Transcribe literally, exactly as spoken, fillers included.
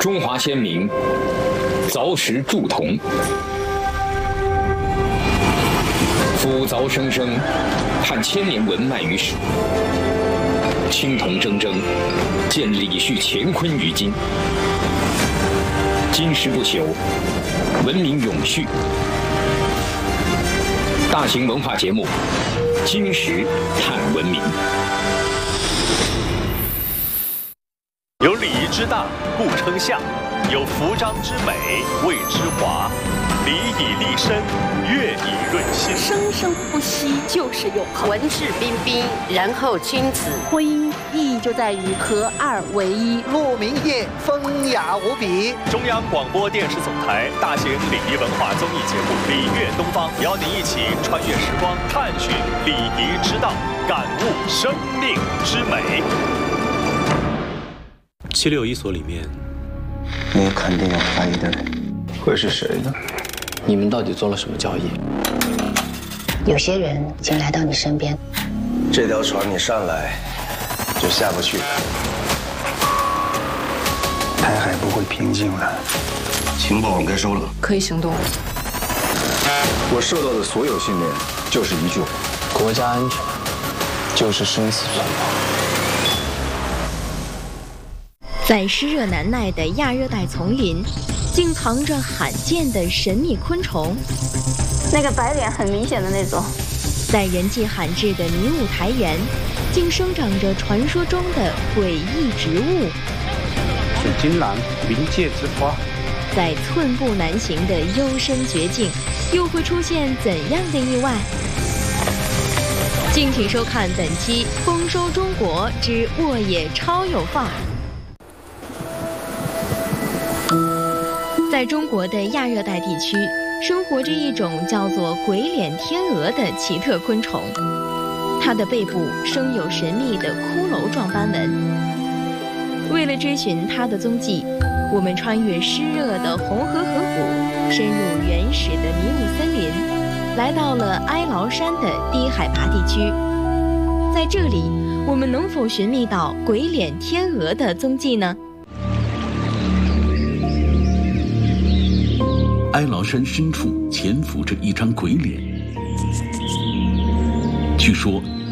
中华先民凿石铸铜，夫凿生生，探千年文脉于史。青铜铮铮，见李旭乾坤于今。金石不朽，文明永续。大型文化节目《金石探文明》， 有礼仪之大，故称象；有服章之美，谓之华。礼以立身，乐以润心。 生生不息就是永恒。 文质彬彬，然后君子。 婚姻意义就在于合二为一。 鹿鸣夜，风雅无比。 中央广播电视总台大型礼仪文化综艺节目《礼乐东方》，邀您一起穿越时光，探寻礼仪之道，感悟生命之美。 七六一所里面， 你肯定有怀疑的人，会是谁呢？ 你们到底做了什么交易？ 有些人已经来到你身边， 这条船你上来就下不去。 台海不会平静的， 情报我该收了， 可以行动。 我受到的所有训练就是一句话： 国家安全就是生死存亡。 在湿热难耐的亚热带丛林，竟藏着罕见的神秘昆虫。 那个白脸很明显的那种。 在人迹罕至的迷雾台原，竟生长着传说中的诡异植物。 是金兰，冥界之花。 在寸步难行的幽深绝境，又会出现怎样的意外？敬请收看本期《丰收中国之沃野超有范儿》。在中国的亚热带地区，生活着一种叫做鬼脸天鹅的奇特昆虫，它的背部生有神秘的骷髅状斑纹。为了追寻它的踪迹，我们穿越湿热的红河河谷，深入原始的迷雾森林，来到了哀牢山的低海拔地区。在这里，我们能否寻觅到鬼脸天鹅的踪迹呢？ 哀牢山深处潜伏着一张鬼脸，据说